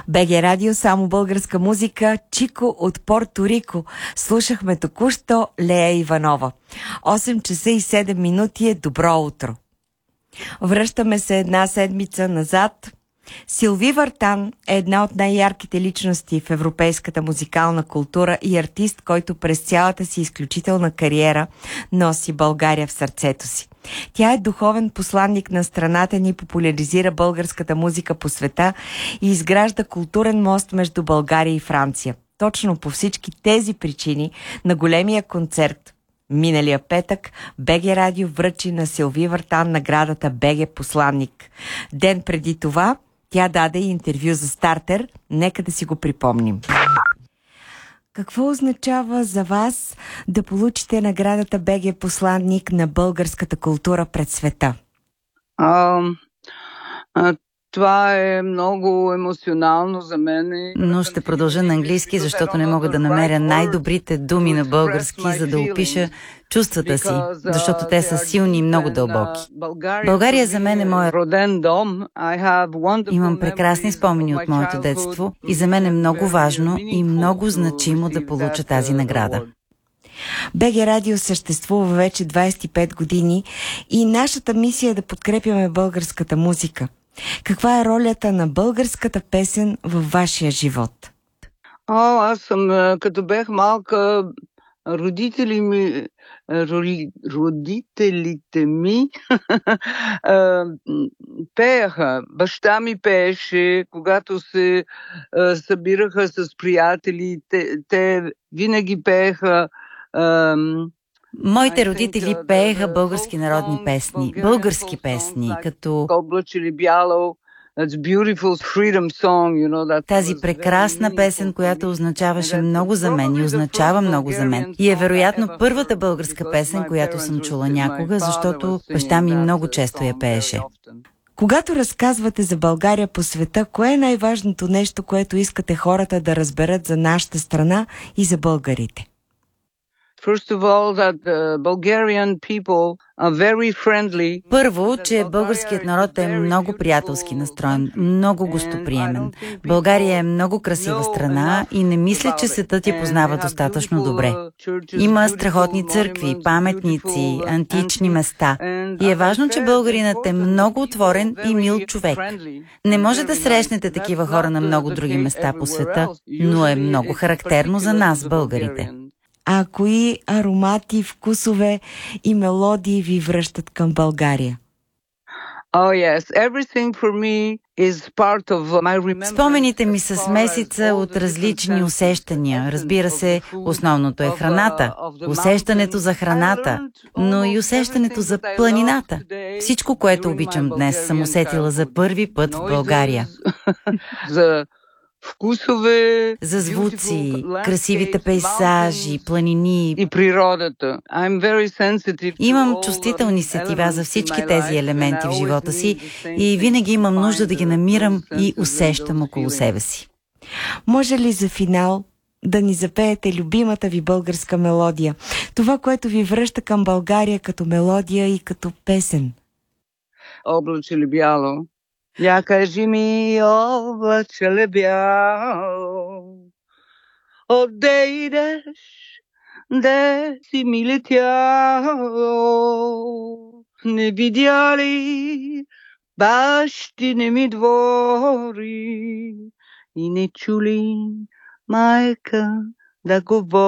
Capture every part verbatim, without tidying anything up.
БГ Радио, само българска музика, Чико от Порто Рико. Слушахме току-що Лея Иванова. осем часа и седем минути е добро утро. Връщаме се една седмица назад. Силви Вартан е една от най-ярките личности в европейската музикална култура и артист, който през цялата си изключителна кариера носи България в сърцето си. Тя е духовен посланник на страната ни, популяризира българската музика по света и изгражда културен мост между България и Франция. Точно по всички тези причини на големия концерт миналия петък БГ Радио връчи на Силви Вартан наградата БГ Посланник. Ден преди това тя даде интервю за Стартер. Нека да си го припомним. Какво означава за вас да получите наградата БГ Посланник на българската култура пред света? А, а, това е много емоционално за мен. Но ще продължа на английски, защото не мога да намеря най-добрите думи на български, за да опиша чувствата си, защото те са силни и много дълбоки. България за мен е моя роден дом. Имам прекрасни спомени от моето детство и за мен е много важно и много значимо да получа тази награда. БГ Радио съществува вече двадесет и пет години и нашата мисия е да подкрепяме българската музика. Каква е ролята на българската песен във вашия живот? О, аз съм, като бях малка, родители ми, роли, родителите ми пееха. Баща ми пееше, когато се събираха с приятели, те, те винаги пееха. Моите родители пееха български народни песни, български песни, като Облаче бяло, тази прекрасна песен, която означаваше много за мен и означава много за мен. И е вероятно първата българска песен, която съм чула някога, защото баща ми много често я пееше. Когато разказвате за България по света, кое е най-важното нещо, което искате хората да разберат за нашата страна и за българите? First of all, that the Bulgarian people are very friendly. Първо, че българският народ е много приятелски настроен, много гостоприемен. България е много красива страна и не мисля, че светът я познава достатъчно добре. Има страхотни църкви, паметници, антични места. И е важно, че българинът е много отворен и мил човек. Не може да срещнете такива хора на много други места по света, но е много характерно за нас, българите. А кои аромати, вкусове и мелодии ви връщат към България? Oh, yes. Everything for me is part of my remembrance. Спомените ми са смесица от различни усещания. Разбира се, основното е храната, усещането за храната, но и усещането за планината. Всичко, което обичам днес, съм усетила за първи път в България. За вкусове, за звуци, красивите пейзажи, планини и природата. Имам чувствителни сетива за всички тези елементи в живота си и винаги имам нужда да ги намирам и усещам около себе си. Може ли за финал да ни запеете любимата ви българска мелодия? Това, което ви връща към България като мелодия и като песен. Облаче ли бяло? Я кажи ми, облаче бяло, отде идеш, де си ми летяло, не видя ли бащини ми двори и не чули майка да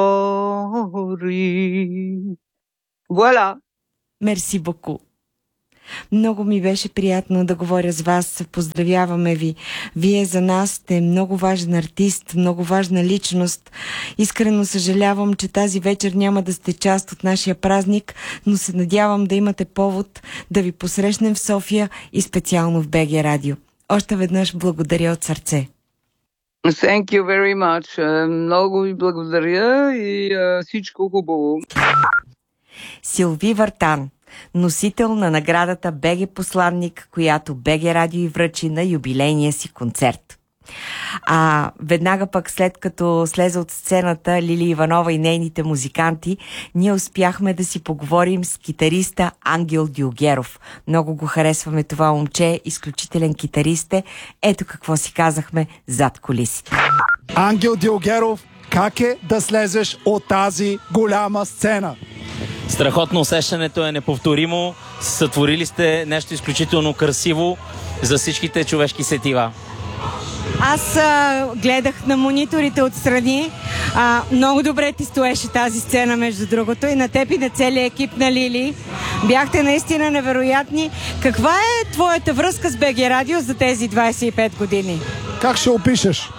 говори. Вуаля! Мерси боку. Много ми беше приятно да говоря с вас. Поздравяваме ви. Вие за нас сте много важен артист, много важна личност. Искрено съжалявам, че тази вечер няма да сте част от нашия празник, но се надявам да имате повод да ви посрещнем в София и специално в БГ Радио. Още веднъж благодаря от сърце. Thank you very much. Много ви благодаря и uh, всичко хубаво. Силви Вартан, носител на наградата БГ Посланник, която БГ Радио и връчи на юбилейния си концерт. А веднага пък след като слезе от сцената Лили Иванова и нейните музиканти, ние успяхме да си поговорим с китариста Ангел Дюгеров. Много го харесваме това момче, изключителен китарист е. Ето какво си казахме зад кулисите. Ангел Дюгеров, как е да слезеш от тази голяма сцена? Страхотно, усещането е неповторимо. Сътворили сте нещо изключително красиво за всичките човешки сетива. Аз а, гледах на мониторите отстрани. А, много добре ти стоеше тази сцена, между другото, и на теб и на целия екип на Лили. Бяхте наистина невероятни. Каква е твоята връзка с БГ Радио за тези двайсет и пет години? Как ще опишеш?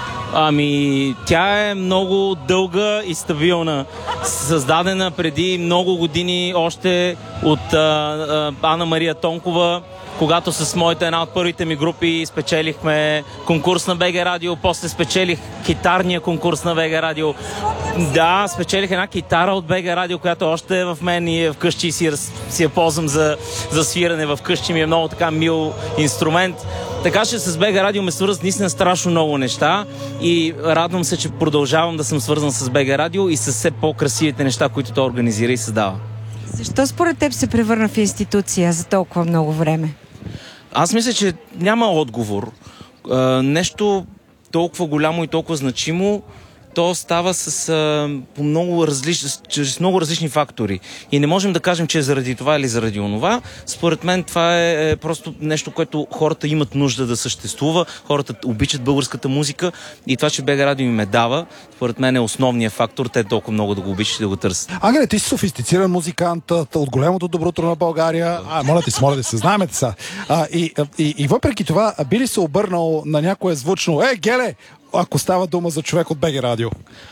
Ами, тя е много дълга и стабилна. Създадена преди много години още от а, а, Ана Мария Тонкова, когато с моята една от първите ми групи спечелихме конкурс на БГ Радио, после спечелих китарния конкурс на БГ Радио. Да, спечелих една китара от БГ Радио, която още е в мен и е вкъщи и си, си я ползвам за, за свиране вкъщи. Ми е много така мил инструмент. Така че с БГ Радио ме свързват наистина страшно много неща и радвам се, че продължавам да съм свързан с БГ Радио и с все по-красивите неща, които той организира и създава. Защо според теб се превърна в институция за толкова много време? Аз мисля, че няма отговор. А, нещо толкова голямо и толкова значимо, то става с, а, по много различни, чрез много различни фактори. И не можем да кажем, че е заради това или заради онова. Според мен това е, е просто нещо, което хората имат нужда да съществува. Хората обичат българската музика и това, че БГ Радио им ме дава, според мен е основният фактор. Те толкова много да го обичат и да го търсят. Ангеле, ти си софистициран музикант от голямото доброто на България. А, моля ти се, моля да се знаем сега. А, и, и, и въпреки това, би ли се обърнал на някое звучно: е, Геле, ако става дума за човек от БГ Радио?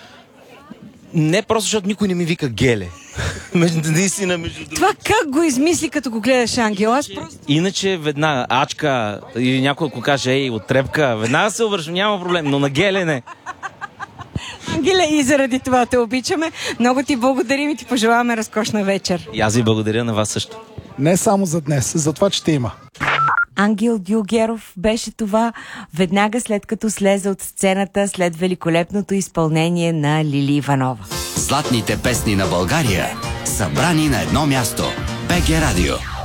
Не, просто защото никой не ми вика Геле. Наистина, между другото. Това как го измисли, като го гледаш, Ангел? Аз просто... Иначе веднага Ачка или някой, ако каже ей, от Трепка, веднага се обръщам, няма проблем, но на Геле не. Ангеле, и заради това те обичаме. Много ти благодарим и ти пожелаваме разкошна вечер. И аз ви благодаря на вас също. Не само за днес, за това, че те има. Ангел Дюгеров беше това веднага след като слезе от сцената след великолепното изпълнение на Лили Иванова. Златните песни на България, събрани на едно място. БГ Радио.